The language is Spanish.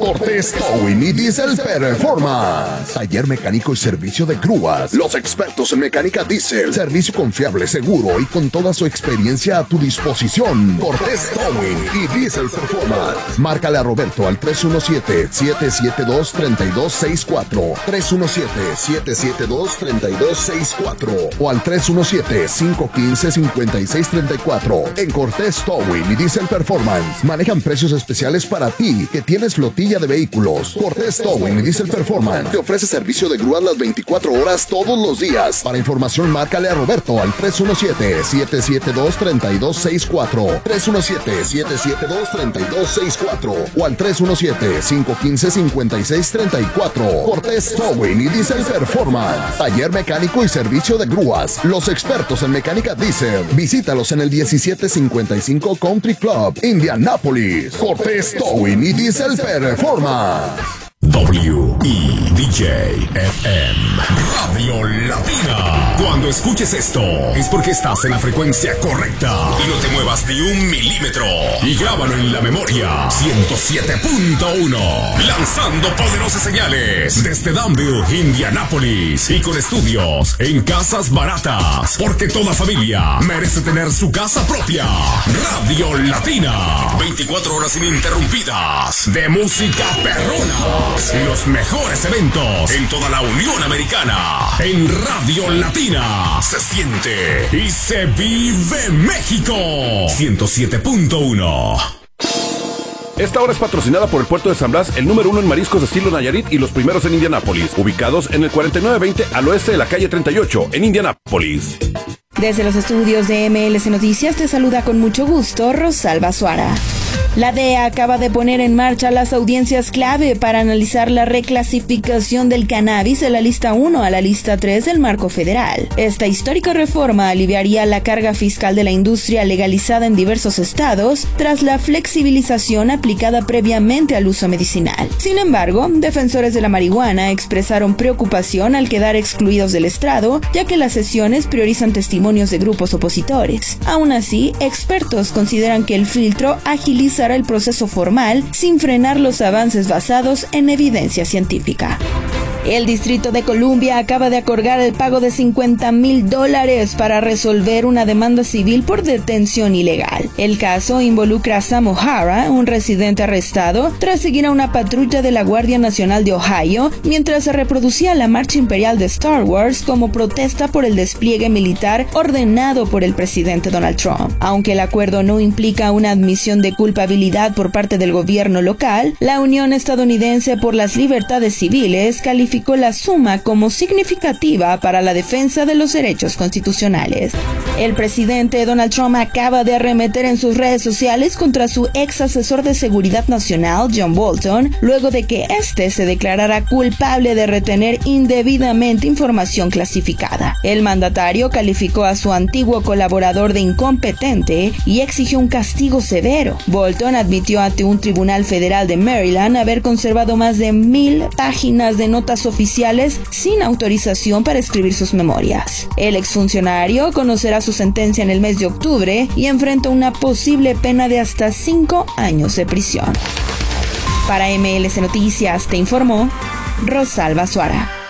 Cortés Towing y Diesel Performance. Taller mecánico y servicio de grúas. Los expertos en mecánica diésel. Servicio confiable, seguro y con toda su experiencia a tu disposición. Cortés Towing y Diesel Performance. Márcale a Roberto al 317-772-3264. 317-772-3264 o al 317-515-5634. En Cortés Towing y Diesel Performance manejan precios especiales para ti que tienes flotilla de vehículos. Cortés Towing y Diesel Performance te ofrece servicio de grúas las 24 horas todos los días. Para información, márcale a Roberto al 317-772-3264. 317-772-3264 o al 317-515-5634. Cortés Towing y Diesel Performance. Taller mecánico y servicio de grúas. Los expertos en mecánica diésel. Visítalos en el 1755 Country Club, Indianápolis. Cortés Towing y Diesel Performance. WEDJ-FM Radio Latina. Cuando escuches esto es porque estás en la frecuencia correcta y no te muevas ni un milímetro. Y grábalo en la memoria. 107.1. Lanzando poderosas señales desde Danville, Indianápolis, y con estudios en casas baratas, porque toda familia merece tener su casa propia. Radio Latina. 24 horas ininterrumpidas de música perrona y los mejores eventos en toda la Unión Americana. En Radio Latina se siente y se vive México. 107.1. Esta hora es patrocinada por el Puerto de San Blas, el número 1 en mariscos de estilo Nayarit y los primeros en Indianápolis, ubicados en el 4920 al oeste de la calle 38, en Indianápolis. Desde los estudios de MLS Noticias te saluda con mucho gusto Rosalba Suara. La DEA acaba de poner en marcha las audiencias clave para analizar la reclasificación del cannabis de la lista 1 a la lista 3 del marco federal. Esta histórica reforma aliviaría la carga fiscal de la industria legalizada en diversos estados tras la flexibilización aplicada previamente al uso medicinal. Sin embargo, defensores de la marihuana expresaron preocupación al quedar excluidos del estrado, ya que las sesiones priorizan testimonios de grupos opositores. Aún así, expertos consideran que el filtro agilizará el proceso formal sin frenar los avances basados en evidencia científica. El Distrito de Columbia acaba de acordar el pago de $50,000 para resolver una demanda civil por detención ilegal. El caso involucra a Sam O'Hara, un residente arrestado tras seguir a una patrulla de la Guardia Nacional de Ohio mientras se reproducía la marcha imperial de Star Wars como protesta por el despliegue militar ordenado por el presidente Donald Trump. Aunque el acuerdo no implica una admisión de culpabilidad por parte del gobierno local, la Unión Estadounidense por las Libertades Civiles calificó la suma como significativa para la defensa de los derechos constitucionales. El presidente Donald Trump acaba de arremeter en sus redes sociales contra su ex asesor de seguridad nacional, John Bolton, luego de que éste se declarara culpable de retener indebidamente información clasificada. El mandatario calificó a su antiguo colaborador de incompetente y exigió un castigo severo. Bolton admitió ante un tribunal federal de Maryland haber conservado más de 1,000 páginas de notas oficiales sin autorización para escribir sus memorias. El exfuncionario conocerá su sentencia en el mes de octubre y enfrenta una posible pena de hasta 5 años de prisión. Para MLS Noticias te informó Rosalba Suara.